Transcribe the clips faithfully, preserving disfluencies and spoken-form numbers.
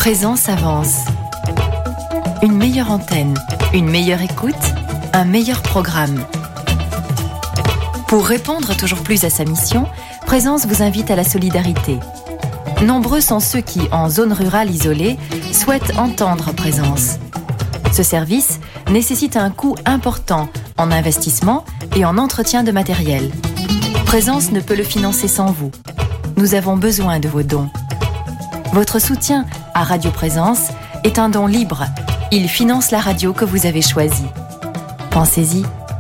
Présence avance. Une meilleure antenne, une meilleure écoute, un meilleur programme. Pour répondre toujours plus à sa mission, Présence vous invite à la solidarité. Nombreux sont ceux qui, en zone rurale isolée, souhaitent entendre Présence. Ce service nécessite un coût important en investissement et en entretien de matériel. Présence ne peut le financer sans vous. Nous avons besoin de vos dons. Votre soutien à Radio Présence est un don libre. Il finance la radio que vous avez choisie. Pensez-y.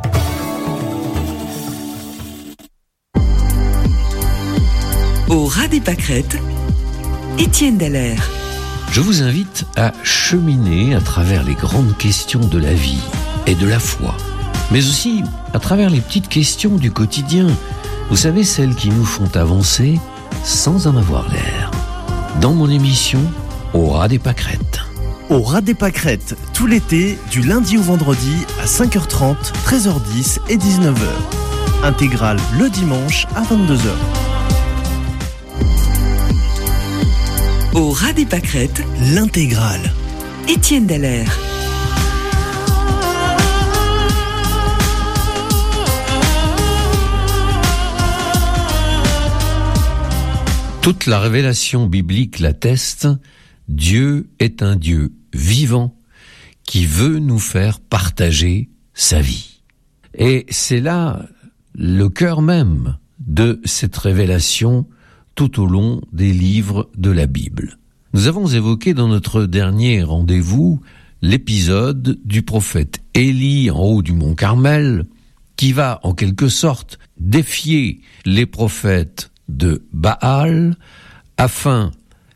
Au ras des pâquerettes, Étienne Dallaire. Je vous invite à cheminer à travers les grandes questions de la vie et de la foi, mais aussi à travers les petites questions du quotidien. Vous savez, celles qui nous font avancer sans en avoir l'air. Dans mon émission, Au ras des pâquerettes. Au ras des pâquerettes, tout l'été, du lundi au vendredi à cinq heures trente, treize heures dix et dix-neuf heures. Intégrale le dimanche à vingt-deux heures. Au ras des pâquerettes, l'intégrale. Étienne Dallaire. Toute la révélation biblique l'atteste, Dieu est un Dieu vivant qui veut nous faire partager sa vie. Et c'est là le cœur même de cette révélation tout au long des livres de la Bible. Nous avons évoqué dans notre dernier rendez-vous l'épisode du prophète Élie en haut du mont Carmel, qui va en quelque sorte défier les prophètes de Baal afin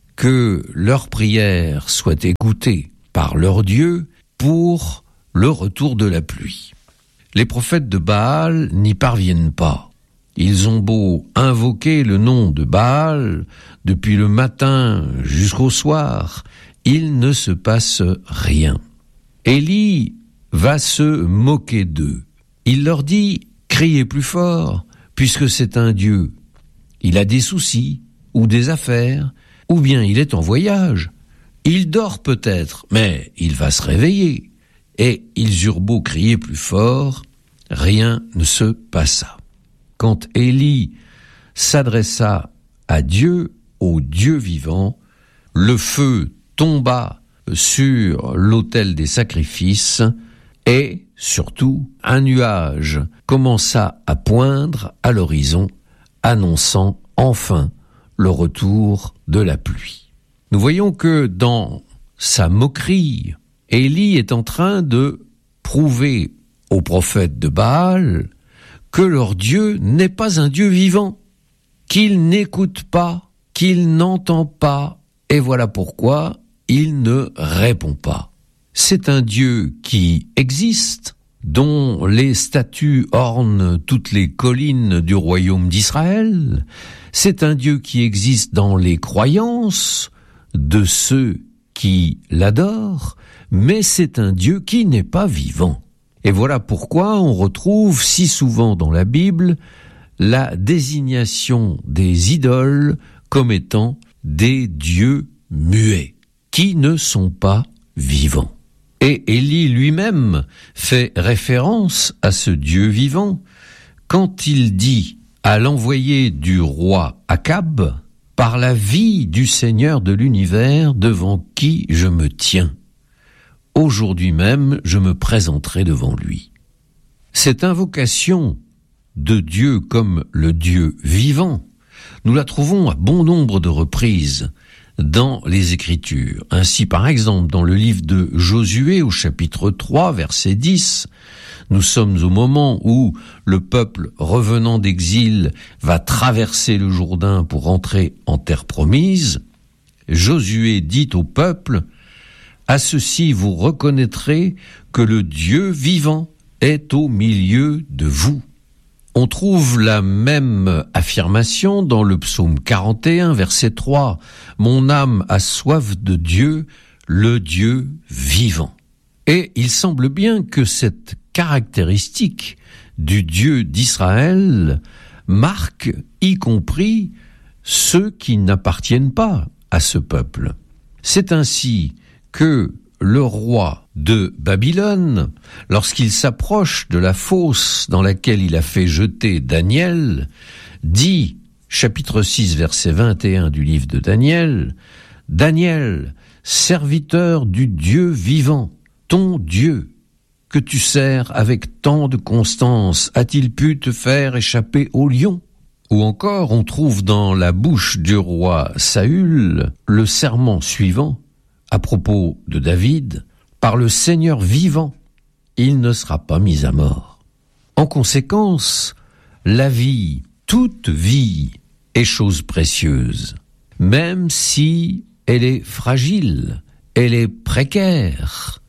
que leurs prières soient écoutées par leur Dieu pour le retour de la pluie. Les prophètes de Baal n'y parviennent pas. Ils ont beau invoquer le nom de Baal depuis le matin jusqu'au soir, il ne se passe rien. Élie va se moquer d'eux. Il leur dit « Criez plus fort, puisque c'est un Dieu. Il a des soucis ou des affaires, ou bien il est en voyage. Il dort peut-être, mais il va se réveiller. » Et ils eurent beau crier plus fort, rien ne se passa. Quand Élie s'adressa à Dieu, au Dieu vivant, le feu tomba sur l'autel des sacrifices et, surtout, un nuage commença à poindre à l'horizon, annonçant enfin le retour de la pluie. Nous voyons que dans sa moquerie, Élie est en train de prouver aux prophètes de Baal que leur Dieu n'est pas un Dieu vivant, qu'il n'écoute pas, qu'il n'entend pas, et voilà pourquoi il ne répond pas. C'est un Dieu qui existe, dont les statues ornent toutes les collines du royaume d'Israël. C'est un Dieu qui existe dans les croyances de ceux qui l'adorent, mais c'est un Dieu qui n'est pas vivant. Et voilà pourquoi on retrouve si souvent dans la Bible la désignation des idoles comme étant des dieux muets, qui ne sont pas vivants. Et Élie lui-même fait référence à ce Dieu vivant quand il dit à l'envoyé du roi Akab « Par la vie du Seigneur de l'univers devant qui je me tiens, aujourd'hui même je me présenterai devant lui. » Cette invocation de Dieu comme le Dieu vivant, nous la trouvons à bon nombre de reprises dans les Écritures. Ainsi, par exemple, dans le livre de Josué, au chapitre trois, verset dix, nous sommes au moment où le peuple revenant d'exil va traverser le Jourdain pour entrer en terre promise. Josué dit au peuple « À ceci vous reconnaîtrez que le Dieu vivant est au milieu de vous. » On trouve la même affirmation dans le psaume quarante et un, verset trois. « Mon âme a soif de Dieu, le Dieu vivant. » Et il semble bien que cette caractéristique du Dieu d'Israël marque y compris ceux qui n'appartiennent pas à ce peuple. C'est ainsi que le roi de Babylone, lorsqu'il s'approche de la fosse dans laquelle il a fait jeter Daniel, dit, chapitre six, verset vingt et un du livre de Daniel, « Daniel, serviteur du Dieu vivant, ton Dieu, que tu sers avec tant de constance, a-t-il pu te faire échapper au lion ?» Ou encore, on trouve dans la bouche du roi Saül le serment suivant, à propos de David, « Par le Seigneur vivant, il ne sera pas mis à mort. » En conséquence, la vie, toute vie, est chose précieuse, même si elle est fragile, elle est précaire.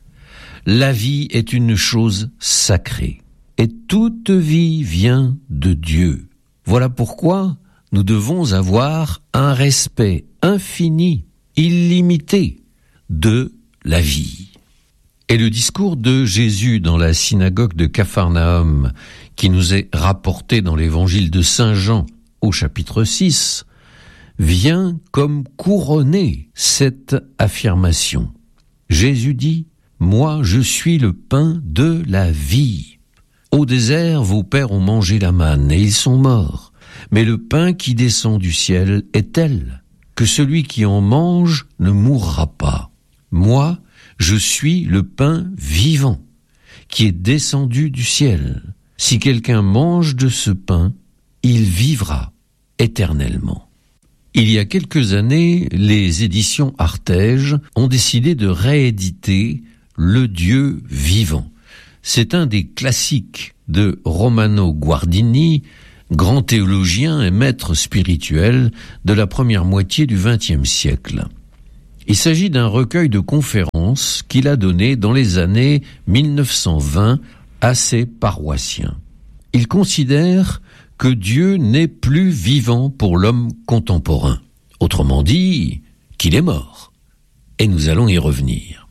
La vie est une chose sacrée, et toute vie vient de Dieu. Voilà pourquoi nous devons avoir un respect infini, illimité, de la vie. Et le discours de Jésus dans la synagogue de Capharnaüm, qui nous est rapporté dans l'évangile de Saint Jean au chapitre six, vient comme couronner cette affirmation. Jésus dit, « Moi, je suis le pain de la vie. Au désert, vos pères ont mangé la manne et ils sont morts. Mais le pain qui descend du ciel est tel que celui qui en mange ne mourra pas. Moi, je suis le pain vivant qui est descendu du ciel. Si quelqu'un mange de ce pain, il vivra éternellement. » Il y a quelques années, les éditions Artege ont décidé de rééditer Le Dieu vivant. C'est un des classiques de Romano Guardini, grand théologien et maître spirituel de la première moitié du vingtième siècle. Il s'agit d'un recueil de conférences qu'il a donné dans les années mille neuf cent vingt à ses paroissiens. Il considère que Dieu n'est plus vivant pour l'homme contemporain. Autrement dit, qu'il est mort. Et nous allons y revenir.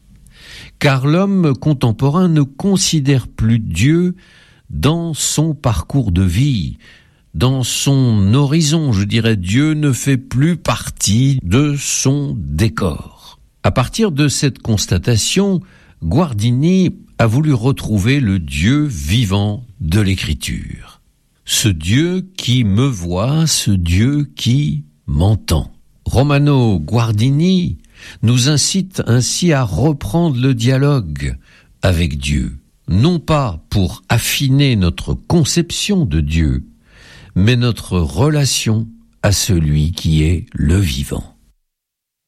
Car l'homme contemporain ne considère plus Dieu dans son parcours de vie, dans son horizon, je dirais. Dieu ne fait plus partie de son décor. À partir de cette constatation, Guardini a voulu retrouver le Dieu vivant de l'Écriture. Ce Dieu qui me voit, ce Dieu qui m'entend. Romano Guardini nous incite ainsi à reprendre le dialogue avec Dieu, non pas pour affiner notre conception de Dieu, mais notre relation à celui qui est le vivant.